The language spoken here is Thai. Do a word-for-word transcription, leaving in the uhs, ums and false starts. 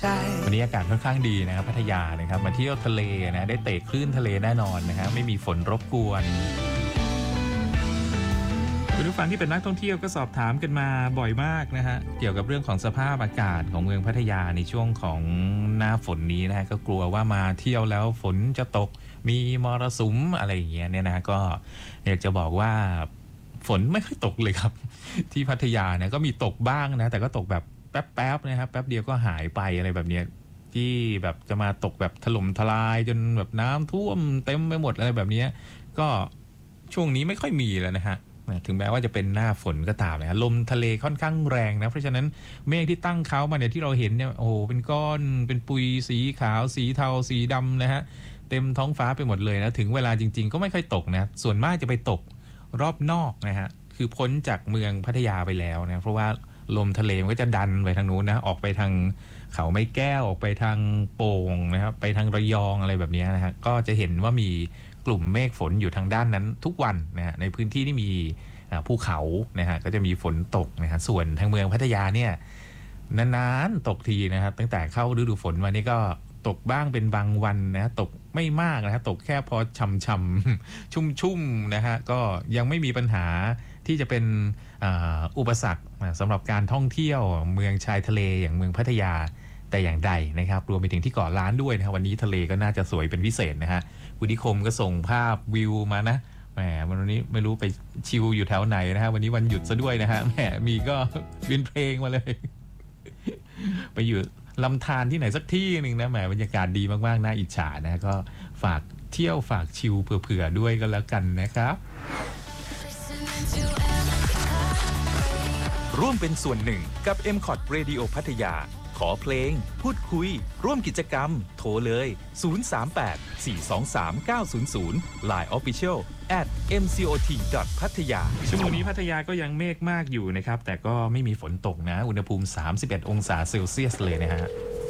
วันนี้อากาศค่อนข้างดีนะครับพัทยานะครับมาเที่ยวทะเลนะได้เตะคลื่นทะเลแน่นอนนะฮะไม่มีฝนรบกวนคุณผู้ฟังที่เป็นนักท่องเที่ยวก็สอบถามกันมาบ่อยมากนะฮะเกี่ยวกับเรื่องของสภาพอากาศของเมืองพัทยาในช่วงของหน้าฝนนี้นะฮะก็กลัวว่ามาเที่ยวแล้วฝนจะตกมีมรสุมอะไรอย่างเงี้ยเนี่ยนะก็อยากจะบอกว่าฝนไม่ค่อยตกเลยครับที่พัทยาเนี่ยก็มีตกบ้างนะแต่ก็ตกแบบแป๊บๆนะครับแป๊บเดียวก็หายไปอะไรแบบเนี้ยที่แบบจะมาตกแบบถล่มทลายจนแบบน้ำท่วมเต็มไปหมดอะไรแบบนี้ก็ช่วงนี้ไม่ค่อยมีแล้วนะฮะถึงแม้ว่าจะเป็นหน้าฝนก็ตามนะลมทะเลค่อนข้างแรงนะเพราะฉะนั้นเมฆที่ตั้งเขามาเนี่ยที่เราเห็นเนี่ยโอ้โหเป็นก้อนเป็นปุยสีขาวสีเทาสีดำนะฮะเต็มท้องฟ้าไปหมดเลยนะถึงเวลาจริงๆก็ไม่ค่อยตกนะส่วนมากจะไปตกรอบนอกนะฮะคือพ้นจากเมืองพัทยาไปแล้วนะเพราะว่าลมทะเลมันก็จะดันไปทางนู้นนะออกไปทางเขาไม้แก้วออกไปทางโป่งนะครับไปทางระยองอะไรแบบนี้นะฮะก็จะเห็นว่ามีกลุ่มเมฆฝนอยู่ทางด้านนั้นทุกวันนะฮะในพื้นที่ที่มีภูเขานะฮะก็จะมีฝนตกนะฮะส่วนทางเมืองพัทยาเนี่ยนานๆตกทีนะครับตั้งแต่เข้าฤดูฝนมานี่ก็ตกบ้างเป็นบางวันนะตกไม่มากนะฮะตกแค่พอช่ำๆชุ่มๆนะฮะก็ยังไม่มีปัญหาที่จะเป็นอุปสรรคสำหรับการท่องเที่ยวเมืองชายทะเลอย่างเมืองพัทยาแต่อย่างใดนะครับรวมไปถึงที่เกาะล้านด้วยนะครับวันนี้ทะเลก็น่าจะสวยเป็นพิเศษนะฮะคุณนิคมก็ส่งภาพวิวมานะแหมวันนี้ไม่รู้ไปชิลอยู่แถวไหนนะฮะวันนี้วันหยุดซะด้วยนะฮะแหมมีก็เป็นเพลงมาเลยไปอยู่ลำธารที่ไหนสักที่หนึ่งนะแหมบรรยากาศดีมากๆน่าอิจฉานะก็ฝากเที่ยวฝากชิลเผื่อๆด้วยก็แล้วกันนะครับร่วมเป็นส่วนหนึ่งกับ เอ็ม คอท Radio พัทยาขอเพลงพูดคุยร่วมกิจกรรมโทรเลยศูนย์ สาม แปด สี่ สอง สาม เก้า ศูนย์ ศูนย์ ไลน์ Officialแอท เอ็ม ซี โอ ที ดอท พัทยาชั่วโมงนี้พัทยาก็ยังเมฆมากอยู่นะครับแต่ก็ไม่มีฝนตกนะอุณหภูมิสามสิบเอ็ดองศาเซลเซียสเลยนะฮะ